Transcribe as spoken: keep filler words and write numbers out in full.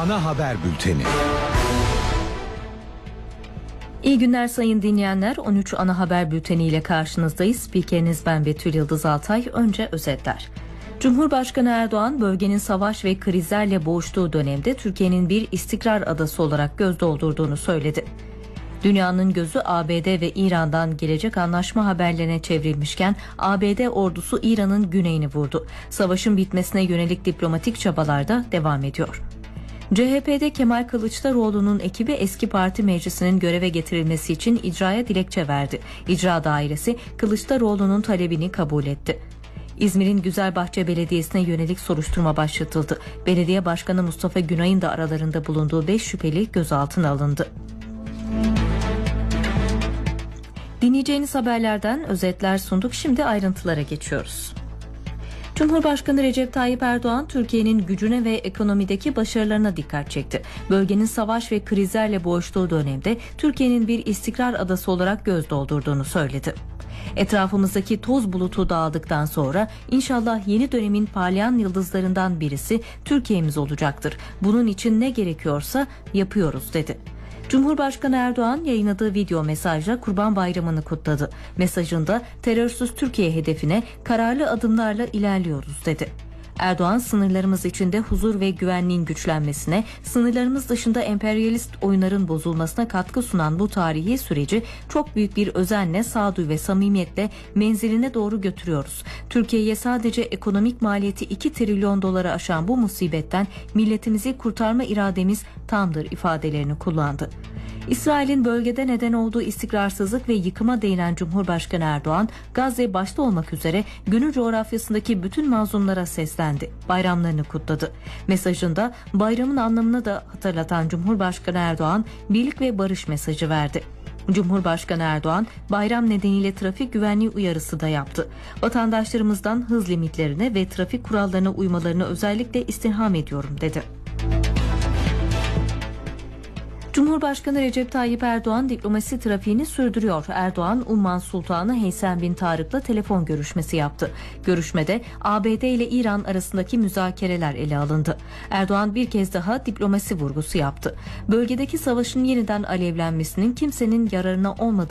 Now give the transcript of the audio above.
Ana haber bülteni. İyi günler sayın dinleyenler. on üç ana haber bülteni ile karşınızdayız. Spikeriniz ben Betül Yıldız Altay. Önce özetler. Cumhurbaşkanı Erdoğan, bölgenin savaş ve krizlerle boğuştuğu dönemde Türkiye'nin bir istikrar adası olarak göz doldurduğunu söyledi. Dünyanın gözü A B D ve İran'dan gelecek anlaşma haberlerine çevrilmişken A B D ordusu İran'ın güneyini vurdu. Savaşın bitmesine yönelik diplomatik çabalar da devam ediyor. C H P'de Kemal Kılıçdaroğlu'nun ekibi eski parti meclisinin göreve getirilmesi için icraya dilekçe verdi. İcra dairesi Kılıçdaroğlu'nun talebini kabul etti. İzmir'in Güzelbahçe Belediyesi'ne yönelik soruşturma başlatıldı. Belediye Başkanı Mustafa Günay'ın da aralarında bulunduğu beş şüpheli gözaltına alındı. Dinleyeceğiniz haberlerden özetler sunduk. Şimdi ayrıntılara geçiyoruz. Cumhurbaşkanı Recep Tayyip Erdoğan, Türkiye'nin gücüne ve ekonomideki başarılarına dikkat çekti. Bölgenin savaş ve krizlerle boğuştuğu dönemde Türkiye'nin bir istikrar adası olarak göz doldurduğunu söyledi. Etrafımızdaki toz bulutu dağıldıktan sonra inşallah yeni dönemin parlayan yıldızlarından birisi Türkiye'miz olacaktır. Bunun için ne gerekiyorsa yapıyoruz dedi. Cumhurbaşkanı Erdoğan yayınladığı video mesajla Kurban Bayramı'nı kutladı. Mesajında terörsüz Türkiye hedefine kararlı adımlarla ilerliyoruz dedi. Erdoğan, sınırlarımız içinde huzur ve güvenliğin güçlenmesine, sınırlarımız dışında emperyalist oyunların bozulmasına katkı sunan bu tarihi süreci çok büyük bir özenle, sağduyu ve samimiyetle menziline doğru götürüyoruz. Türkiye'ye sadece ekonomik maliyeti iki trilyon doları aşan bu musibetten milletimizi kurtarma irademiz tamdır ifadelerini kullandı. İsrail'in bölgede neden olduğu istikrarsızlık ve yıkıma değinen Cumhurbaşkanı Erdoğan, Gazze başta olmak üzere günü coğrafyasındaki bütün mazlumlara seslendi. Bayramlarını kutladı. Mesajında bayramın anlamını da hatırlatan Cumhurbaşkanı Erdoğan, birlik ve barış mesajı verdi. Cumhurbaşkanı Erdoğan, bayram nedeniyle trafik güvenliği uyarısı da yaptı. Vatandaşlarımızdan hız limitlerine ve trafik kurallarına uymalarını özellikle istirham ediyorum dedi. Cumhurbaşkanı Recep Tayyip Erdoğan diplomasi trafiğini sürdürüyor. Erdoğan, Umman Sultanı Heysem bin Tarık'la telefon görüşmesi yaptı. Görüşmede A B D ile İran arasındaki müzakereler ele alındı. Erdoğan bir kez daha diplomasi vurgusu yaptı. Bölgedeki savaşın yeniden alevlenmesinin kimsenin yararına olmadığı